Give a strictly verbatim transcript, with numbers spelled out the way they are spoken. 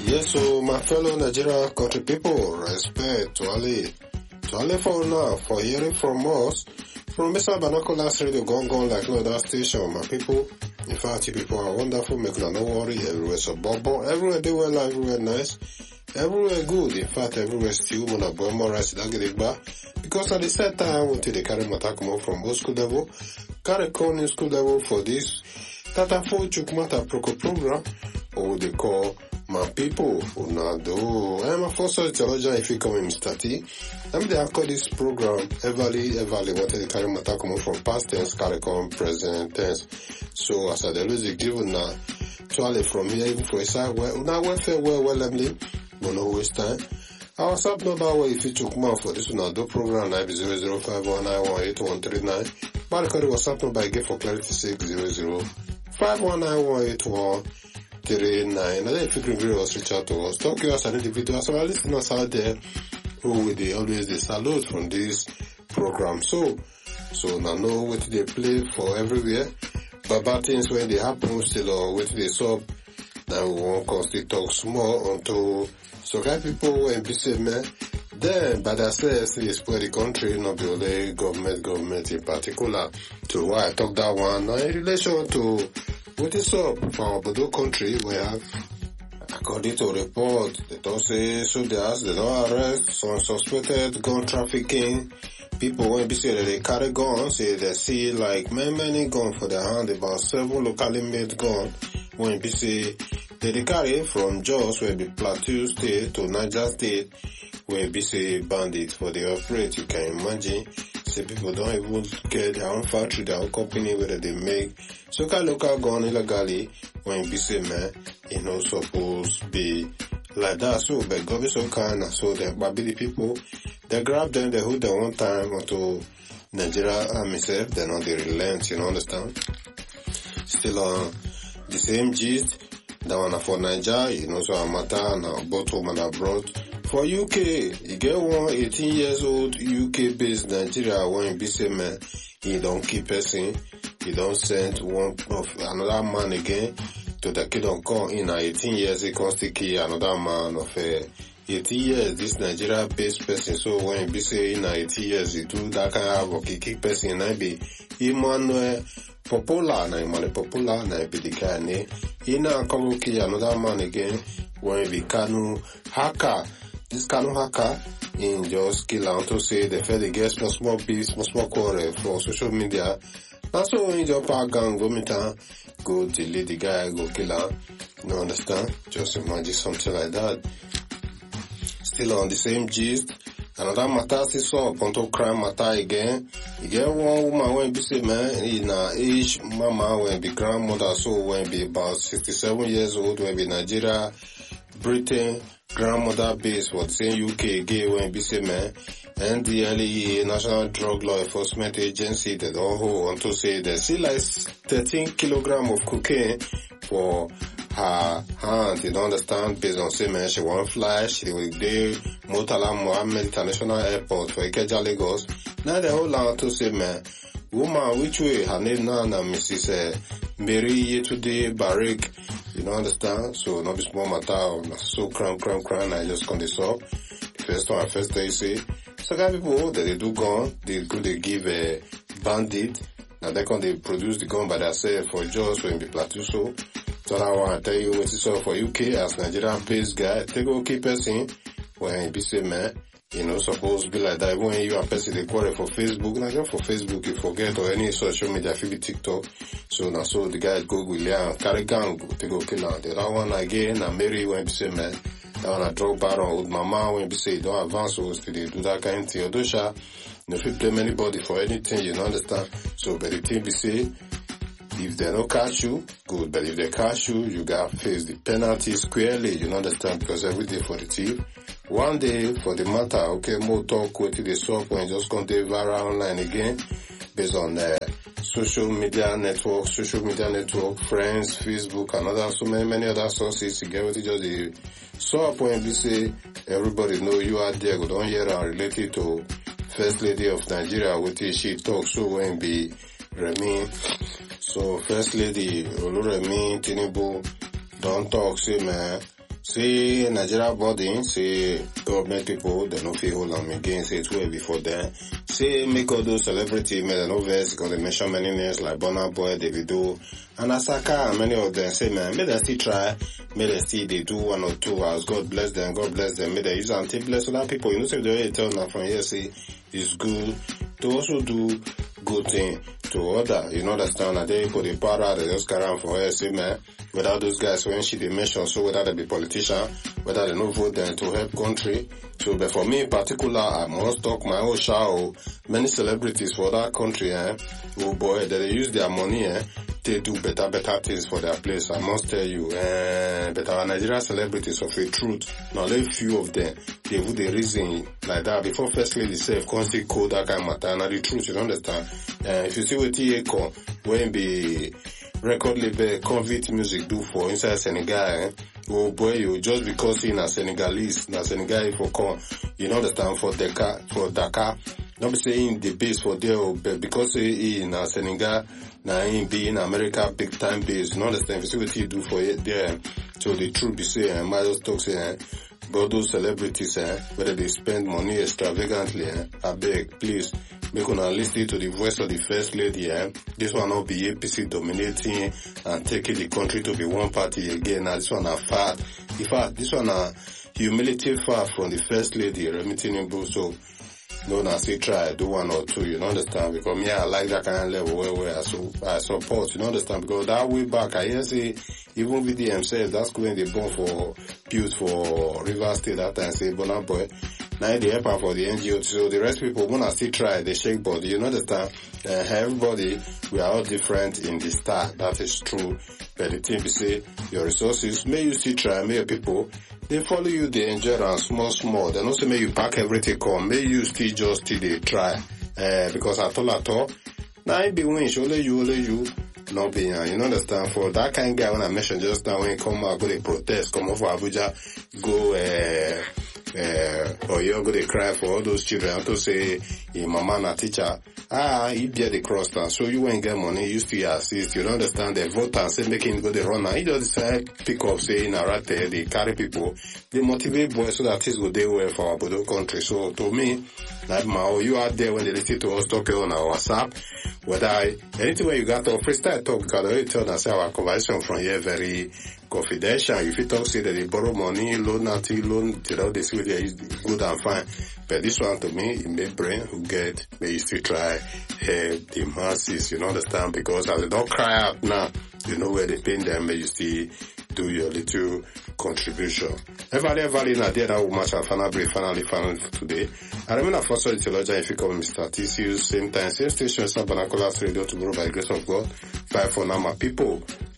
Yes, so my fellow Nigeria country people, respect to Ali. To Ali for now, for hearing from us, from Mister Banakolas Radio, gone gone like no other station, my people. In fact, you people are wonderful, make no worry, everywhere so bubble, everywhere they well, everywhere nice, everywhere good. In fact, everywhere still, when I boy more rice, I get it back. Because at the same time, until they carry my come from old school level, carry con new school level for this, Tata for Chukmata Proco program, or they call my people, Unado. I'm a first theologian if you come in Mister T. I'm the call this program, Everly, Everly, what they carry my come from past tense, carry come present tense. So as I lose the given now, to from here, even for a side where, now welfare, well, well, I'm but no waste time. Our sub number where if you took more for this Unado program, nine zero zero five one nine one eight one three nine. But the WhatsApp number again for clarity six zero zero five one nine one eight one three nine. And then if you can agree us, reach out to us. Talk to us and individuals. So our listeners out there who will they always they salute from this program. So, so now know what they play for everywhere. But bad things when they happen still or what they sub. Now we won't constantly talk small until so guys people when be say man. Then, but I say, it's for the country, not the only government, government in particular. To why I talk that one, now in relation to what is up for our Bodo country, where according to report, they don't say soldiers, they don't arrest some suspected gun trafficking. People when be say that they carry guns, say they see like many, many guns for their hand, about seven locally made guns. When be say they, they carry from Jos, where be Plateau State to Niger State, where be say bandits for the operate, you can imagine. Say people don't even get their own factory, their own company where they make. So can local gun illegally when be say man, you know, supposed be like that. So but God be so kind and so they but the people they grab them, they hold them one time until Nigeria army self, they know they relent, you know, understand? Still on uh, the same gist, that one for Nigeria, you know, so a matter now both home and abroad. For U K, you get one eighteen years old U K based Nigeria when be say man, he don't keep person, he don't send one of another man again to the kid on call in eighteen years he can still kill another man of uh, eighteen years this Nigeria based person. So when be say in eighteen years he do that kind of work, he kick person and be Emmanuel Popular, na Emmanuel Popular, na be the guy ne. He now come kill another man again when be Kanu Haka. This Kanu Haka in just kill out to say the fair they get small small beef, small small quarrel for social media. That's so when your power gang go meet her, go delete the guy, go kill her. You know, understand? Just imagine something like that. Still on the same gist. Another matter is up onto crime matter again. You get one woman when be say man in a age mama when be grandmother, so when be about sixty-seven years old, when be Nigeria, Britain, grandmother base for the same U K again when be say man, N D L E A, National Drug Law Enforcement Agency, they don't hold on to say they see like thirteen kilogram of cocaine for her hand. You don't understand, based on say man, she won't fly, she will do Murtala Mohammed International Airport for Ikeja, Lagos. Now they hold on to say man, woman which way her name now na Missus Uh, Mary Yetude Barik. You don't understand? So not be small matter, so cram cram cram, I just come this up. The first one, first day you say, so guys people that they do gun, they go they give a bandit, now they can they produce the gun by themselves for just when be plateau. So so I want to tell you what is up for U K as Nigerian based guy, take okay person when he be say man, you know, supposed to be like that when you are person they quarrel for Facebook, not just for Facebook you forget or any social media, if you be TikTok. So now so the guys go William, carry gang, go take okay now. The other one again, and Mary when be say man, that one a drug baron with mama when be say don't advance so still they do that kind of thing. Odosha, you know, if you blame anybody for anything, you don't understand. So but the thing be say, if they don't catch you, good. But if they catch you, you gotta face the penalty squarely, you understand? Because every day for the thief, one day for the matter, okay, more talk with the soap when just gonna do viral online again, based on uh, social media network, social media network, friends, Facebook, and other, so many, many other sources. You get what you just the soap when we say everybody know you are there, go don't hear and related to First Lady of Nigeria, what she talk, so when be Remy. So First Lady Oluremi Tinubu don't talk, say man, say Nigeria body, say government people, they no feel hold them again, say it will before them. Say make all those celebrities, may they no vex, because they mention many names like Burna Boy, Davido, and Asaka, and many of them say, man, may they still try, may they still they do one or two hours. God bless them, God bless them, may they use and take bless other people. You know, say they tell them from here, say it's good to also do good thing to other. You know, understand that they put the power, they just carry on for here, say, man, without those guys, when she they mention, so whether they be politician, whether they no vote them to help country. So, but for me in particular, I must talk my own show. Many celebrities for that country, eh, oh boy, they use their money, eh, they do better, better things for their place. I must tell you, eh, but our Nigerian celebrities of a truth, not a few of them, they would the reason like that before first lady self, constantly code that kind of matter. Now the truth, you understand? Uh, if you see what T A con, when be record label convict music do for inside Senegal, eh? Oh boy, you just because he na Senegalese, na Senegal for con, you understand, for Dakar, for Dakar, not be saying the base for there, but because he na Senegal, na him be in America big time base, you understand, if you see what he do for it there, so the truth be saying, eh, might just talk say, eh, but those celebrities, eh, whether they spend money extravagantly, eh, I beg, please, make una listen to the voice of the first lady, eh. This one not be A P C dominating and taking the country to be one party again. Now this one a fat. In fact, this one a humility far from the first lady, Remi Tinubu. So, no, na say try, do one or two, you know, understand? Because me, I like that kind of level where, where I, so, I support, you know, understand? Because that way back, I hear say, even V D himself, that's when they born for, built for River State that time, say, Burna Boy. Now they help out for the N G O. So the rest people wanna still try, they shake body. You know understand? Uh, everybody, we are all different in the start. That is true. But the thing we say, your resources, may you still try, may your people, they follow you, they enjoy and small, small. They also may you pack everything come. May you still just still they try. Uh, because at all at all, now it be winch, only you, only you. No be, uh, you know understand? For that kind of guy when I mentioned just now, when he come out, go they protest, come over Abuja, go, uh, Uh, or you're going to cry for all those children to say, hey, mama na teacher, ah, he bear the cross now, so you won't get money, you still assist, you don't understand, the vote and say making him go the run now, he just decide, pick up, say, in a rat there, they carry people, they motivate boys so that things will do well for our Bodo country. So to me, like my, you are there when they listen to us talking on our WhatsApp, whether I, anything where you got to freestyle talk, because I already tell us our conversation from here very confidential. If you talk, say that they borrow money, loan, nothing, loan, you know, they say they is good and fine. But this one to me, it may brain who get, may you still try, help the masses, you know, understand? Because as they don't cry out now, you know where they pain them, may you still do your little contribution. Everybody, everybody, na there that woman shall finally break, finally, finally today. I remember first of theologian, if you call Mister T C U, same time, same station, Sabanacolas Radio, tomorrow by the grace of God. Bye for now, my people.